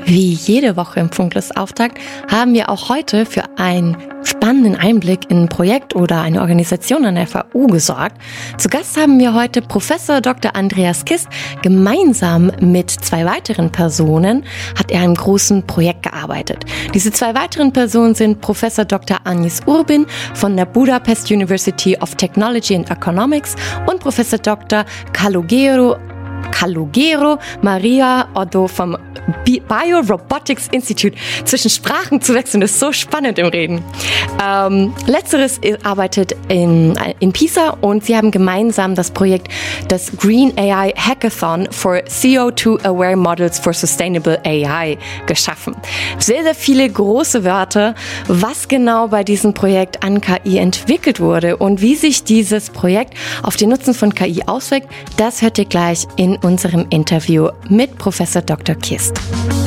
Wie jede Woche im Funklos-Auftakt haben wir auch heute für einen spannenden Einblick in ein Projekt oder eine Organisation an der FAU gesorgt. Zu Gast haben wir heute Professor Dr. Andreas Kist. Gemeinsam mit zwei weiteren Personen hat er an einem großen Projekt gearbeitet. Diese zwei weiteren Personen sind Professor Dr. Anis Urbin von der Budapest University of Technology and Economics und Professor Dr. Calogero Maria Otto vom Biorobotics Institute. Zwischen Sprachen zu wechseln ist so spannend im Reden. Letzteres arbeitet in Pisa und sie haben gemeinsam das Projekt des Green AI Hackathon for CO2 Aware Models for Sustainable AI geschaffen. Sehr, sehr viele große Wörter, was genau bei diesem Projekt an KI entwickelt wurde und wie sich dieses Projekt auf den Nutzen von KI auswirkt, das hört ihr gleich in unserem Interview mit Professor Dr. Kist.